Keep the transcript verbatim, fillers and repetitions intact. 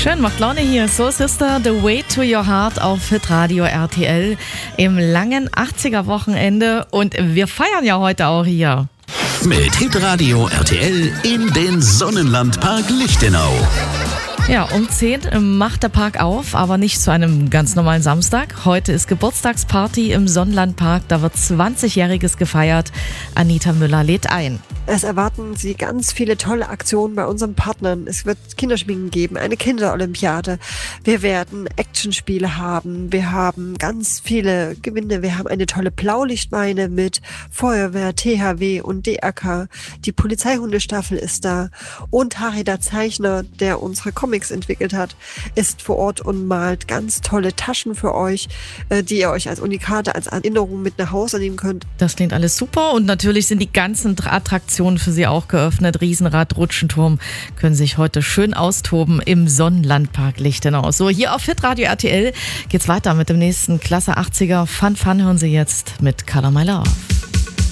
Schön, macht Laune hier. Soul Sister, The Way to Your Heart auf Hitradio R T L im langen achtziger-Wochenende. Und wir feiern ja heute auch hier. Mit Hitradio R T L in den Sonnenlandpark Lichtenau. Ja, um zehn macht der Park auf, aber nicht zu einem ganz normalen Samstag. Heute ist Geburtstagsparty im Sonnenlandpark, da wird zwanzigjähriges gefeiert. Anita Müller lädt ein. Es erwarten Sie ganz viele tolle Aktionen bei unseren Partnern. Es wird Kinderschminken geben, eine Kinderolympiade. Wir werden Actionspiele haben. Wir haben ganz viele Gewinne. Wir haben eine tolle Blaulichtmeile mit Feuerwehr, T H W und D R K. Die Polizeihundestaffel ist da. Und Harry der Zeichner, der unsere Comics entwickelt hat, ist vor Ort und malt ganz tolle Taschen für euch, die ihr euch als Unikate, als Erinnerung mit nach Hause nehmen könnt. Das klingt alles super und natürlich sind die ganzen Attraktionen für Sie auch geöffnet. Riesenrad, Rutschenturm können sich heute schön austoben im Sonnenlandpark Lichtenau. So, hier auf Hitradio R T L geht's weiter mit dem nächsten Klasse achtziger Fun Fun hören Sie jetzt mit Color My Love.